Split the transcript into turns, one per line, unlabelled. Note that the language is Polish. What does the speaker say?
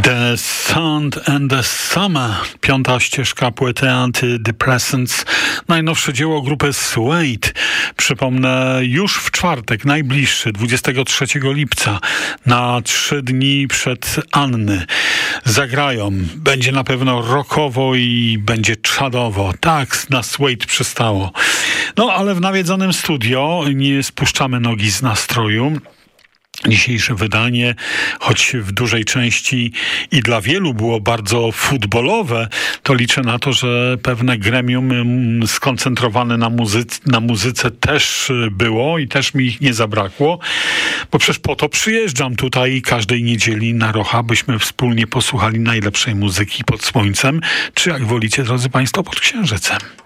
The Sound and the Summer, piąta ścieżka płyty Antidepressants, najnowsze dzieło grupy Suede. Przypomnę, już w czwartek, najbliższy, 23 lipca, na 3 dni przed Anny, zagrają. Będzie na pewno rockowo i będzie czadowo. Tak, na Suede przystało. No, ale w nawiedzonym studio nie spuszczamy nogi z nastroju. Dzisiejsze wydanie, choć w dużej części i dla wielu było bardzo futbolowe, to liczę na to, że pewne gremium skoncentrowane na muzyce też było i też mi ich nie zabrakło, bo przecież po to przyjeżdżam tutaj każdej niedzieli na Rocha, byśmy wspólnie posłuchali najlepszej muzyki pod słońcem, czy jak wolicie, drodzy Państwo, pod księżycem.